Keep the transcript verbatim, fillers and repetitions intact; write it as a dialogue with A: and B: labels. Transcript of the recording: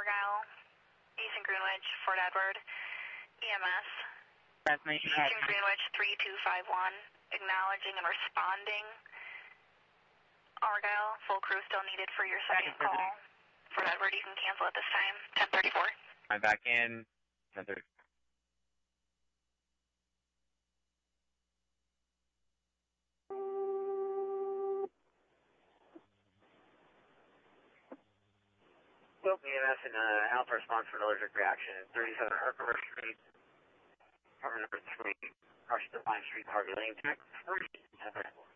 A: Argyle, Eastern Greenwich, Fort Edward, E M S.
B: Transmission.
A: Eastern Greenwich three two five one, acknowledging and responding. Argyle, full crew still needed for your second call. Fort Edward, you can cancel at this time, ten thirty-four.
B: I'm back in, ten thirty-four. Well, E M S and uh, Alpha response for an allergic reaction. thirty-seven Herkimer Street, apartment number three, Rush to Pine Street, Harvey Lane, Tech, forty.